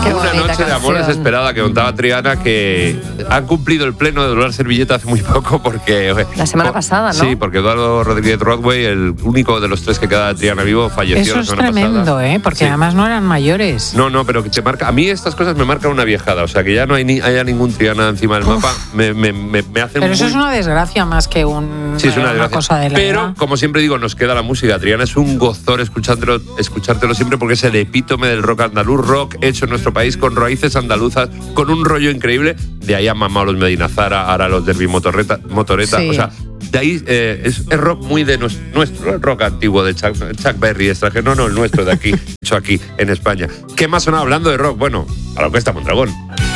Una noche de amor desesperada que contaba Triana, que han cumplido el pleno de Donar Servilleta hace muy poco porque... La semana pasada, ¿no? Sí, porque Eduardo Rodríguez Rodway, el único de los 3 que queda de Triana vivo, falleció la semana pasada. Eso es tremendo, porque además no eran mayores. No, pero que te marca... A mí estas cosas me marcan una viejada, o sea, que ya no haya ningún Triana encima del mapa, me hacen Pero eso es una desgracia más que una cosa de la Pero, edad. como siempre digo, nos queda la música. Triana es un gozor escuchártelo siempre porque es el epítome del rock andaluz, rock hecho en nuestro país con raíces andaluzas, con un rollo increíble. De ahí han mamado los Medina Zara, ahora los Derby Motoreta. Sí. O sea, de ahí es rock muy de nuestro, el rock antiguo de Chuck Berry, extranjero, no, el nuestro de aquí, hecho aquí en España. ¿Qué más sonaba hablando de rock? Bueno, a lo que está Mondragón.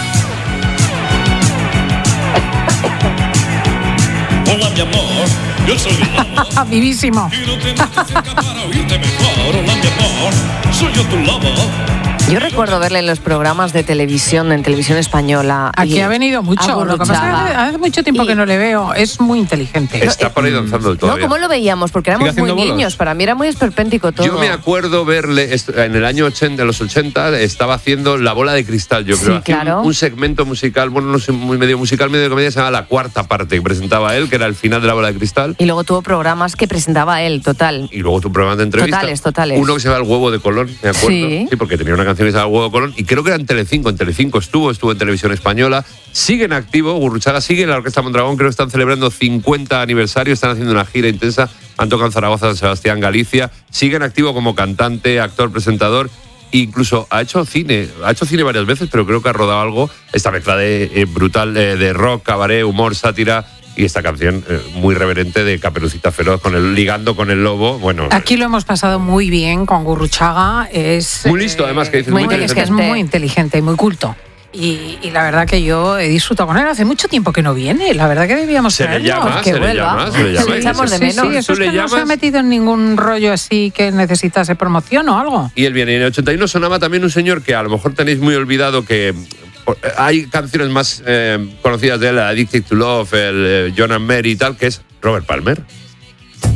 Hola, mi amor, yo soy el lobo. Vivísimo. Y no tengo que cerca para oírte mejor. Hola, mi amor, soy yo tu lobo. Yo recuerdo verle en los programas de televisión, en televisión española. Aquí ha venido mucho. Lo que pasa es que hace mucho tiempo que no le veo. Es muy inteligente. Está por ahí danzando todavía. No, ¿cómo lo veíamos? Porque éramos muy niños. Para mí era muy esperpéntico todo. Yo me acuerdo verle en el año 80, en los 80, estaba haciendo La Bola de Cristal, yo creo. Sí, claro. Un segmento musical, bueno, no sé, muy medio musical, medio de comedia, se llama La Cuarta Parte, que presentaba él, que era el final de La Bola de Cristal. Y luego tuvo programas que presentaba él, total. Y luego tuvo programas de entrevistas. Totales. Uno que se llama El Huevo de Colón, me acuerdo. Sí, porque tenía una canción que se llama El Huevo de Colón. Y creo que era en Telecinco. En Telecinco estuvo en Televisión Española. Sigue en activo, Gurruchaga sigue en la Orquesta Mondragón. Creo que están celebrando 50 aniversario. Están haciendo una gira intensa. Han tocado en Zaragoza, San Sebastián, Galicia. Sigue en activo como cantante, actor, presentador. Incluso ha hecho cine varias veces, pero creo que ha rodado algo. Esta mezcla de brutal de rock, cabaret, humor, sátira. Y esta canción muy reverente de Caperucita Feroz, ligando con el lobo. Bueno, aquí lo hemos pasado muy bien con Gurruchaga. Es muy listo, además, que dices, muy inteligente. Es muy inteligente y muy culto. Y la verdad que yo he disfrutado con él. Hace mucho tiempo que no viene. La verdad que debíamos se le llama. Le echamos de menos. Sí, eso es que no se ha metido en ningún rollo así que necesitase promoción o algo. Y él viene. En el 81 sonaba también un señor que a lo mejor tenéis muy olvidado, que hay canciones más conocidas de él, Addicted to Love, el John and Mary y tal, que es Robert Palmer.